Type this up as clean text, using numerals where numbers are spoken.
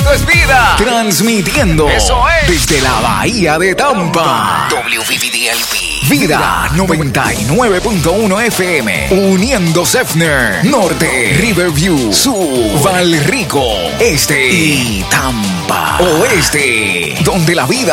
Esto es vida. Transmitiendo. Eso es. Desde la Bahía de Tampa. WVVDLP. Vida 99.1 FM. Uniendo Sefner. Norte. Riverview. Sur. Valrico. Este. Y Tampa. Oeste. Donde la vida